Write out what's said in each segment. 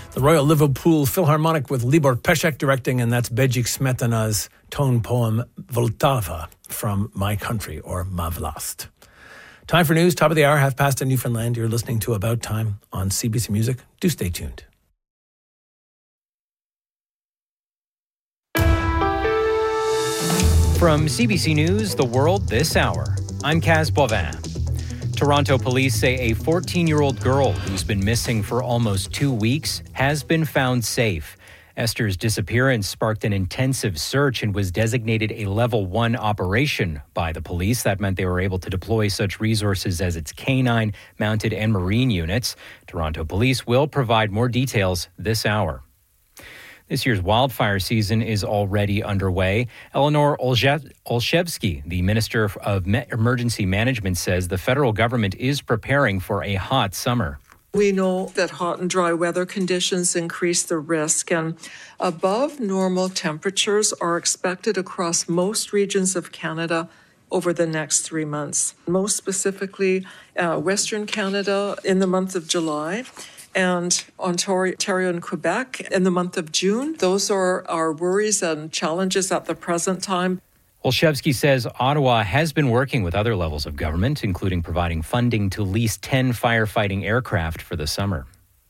The Royal Liverpool Philharmonic with Libor Pesek directing, and that's Bedřich Smetana's tone poem Vltava from My Country, or Ma Vlast. Time for news, top of the hour, half past in Newfoundland. You're listening to About Time on CBC Music. Do stay tuned. From CBC News, The World This Hour, I'm Kaz Boivin. Toronto police say a 14-year-old girl who's been missing for almost 2 weeks has been found safe. Esther's disappearance sparked an intensive search and was designated a Level 1 operation by the police. That meant they were able to deploy such resources as its canine, mounted, and marine units. Toronto police will provide more details this hour. This year's wildfire season is already underway. Eleanor Olszewski, the Minister of Emergency Management, says the federal government is preparing for a hot summer. We know that hot and dry weather conditions increase the risk, and above normal temperatures are expected across most regions of Canada over the next 3 months. Most specifically, Western Canada in the month of July, and Ontario and Quebec in the month of June. Those are our worries and challenges at the present time. Olszewski says Ottawa has been working with other levels of government, including providing funding to lease 10 firefighting aircraft for the summer.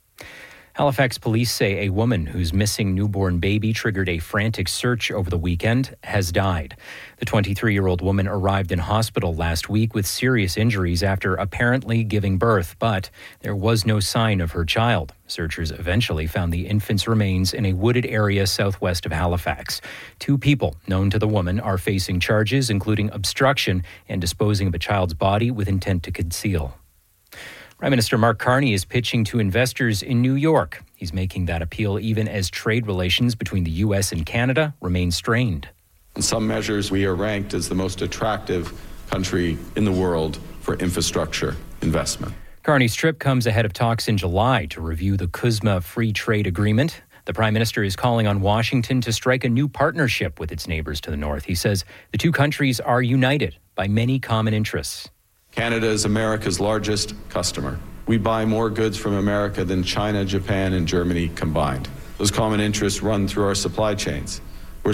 Halifax police say a woman whose missing newborn baby triggered a frantic search over the weekend has died. The 23-year-old woman arrived in hospital last week with serious injuries after apparently giving birth, but there was no sign of her child. Searchers eventually found the infant's remains in a wooded area southwest of Halifax. 2 people known to the woman are facing charges, including obstruction and disposing of a child's body with intent to conceal. Prime Minister Mark Carney is pitching to investors in New York. He's making that appeal even as trade relations between the U.S. and Canada remain strained. In some measures, we are ranked as the most attractive country in the world for infrastructure investment. Carney's trip comes ahead of talks in July to review the CUSMA Free Trade Agreement. The Prime Minister is calling on Washington to strike a new partnership with its neighbors to the north. He says the 2 countries are united by many common interests. Canada is America's largest customer. We buy more goods from America than China, Japan, and Germany combined. Those common interests run through our supply chains, where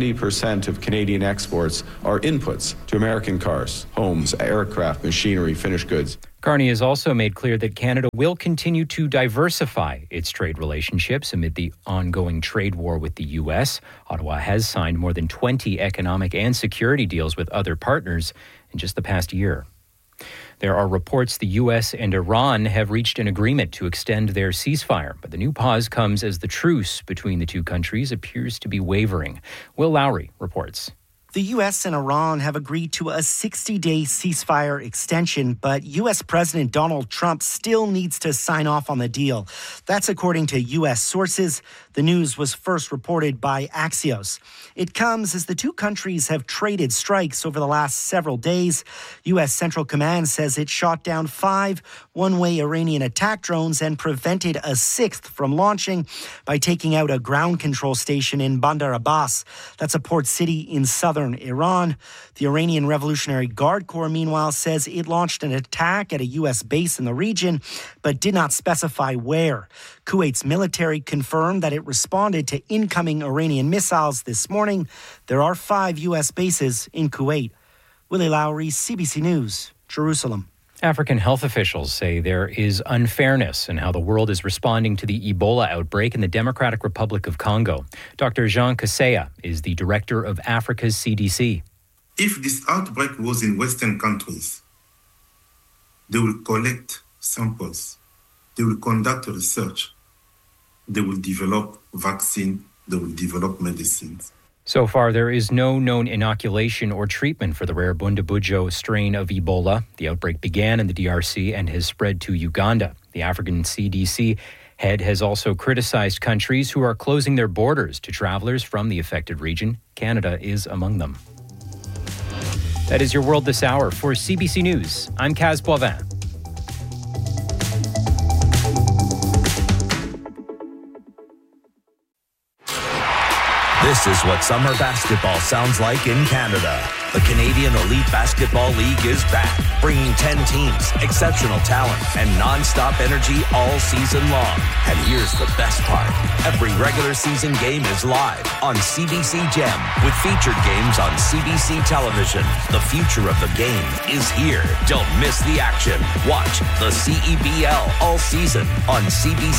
70% of Canadian exports are inputs to American cars, homes, aircraft, machinery, finished goods. Carney has also made clear that Canada will continue to diversify its trade relationships amid the ongoing trade war with the U.S. Ottawa has signed more than 20 economic and security deals with other partners in just the past year. There are reports the U.S. and Iran have reached an agreement to extend their ceasefire, but the new pause comes as the truce between the 2 countries appears to be wavering. Will Lowry reports. The U.S. and Iran have agreed to a 60-day ceasefire extension, but U.S. President Donald Trump still needs to sign off on the deal. That's according to U.S. sources. The news was first reported by Axios. It comes as the 2 countries have traded strikes over the last several days. U.S. Central Command says it shot down 5 one-way Iranian attack drones and prevented a 6th from launching by taking out a ground control station in Bandar Abbas. That's a port city in southern Iran. The Iranian Revolutionary Guard Corps, meanwhile, says it launched an attack at a U.S. base in the region, but did not specify where. Kuwait's military confirmed that it responded to incoming Iranian missiles this morning. There are 5 U.S. bases in Kuwait. Willie Lowry, CBC News, Jerusalem. African health officials say there is unfairness in how the world is responding to the Ebola outbreak in the Democratic Republic of Congo. Dr. Jean Kaseya is the director of Africa's CDC. If this outbreak was in Western countries, they will collect samples, they will conduct research, they will develop vaccine, they will develop medicines. So far, there is no known inoculation or treatment for the rare Bundibugyo strain of Ebola. The outbreak began in the DRC and has spread to Uganda. The African CDC head has also criticized countries who are closing their borders to travelers from the affected region. Canada is among them. That is your World This Hour. For CBC News, I'm Kaz Boivin. This is what summer basketball sounds like in Canada. The Canadian Elite Basketball League is back, bringing 10 teams, exceptional talent, and non-stop energy all season long. And here's the best part. Every regular season game is live on CBC Gem with featured games on CBC television. The future of the game is here. Don't miss the action. Watch the CEBL all season on CBC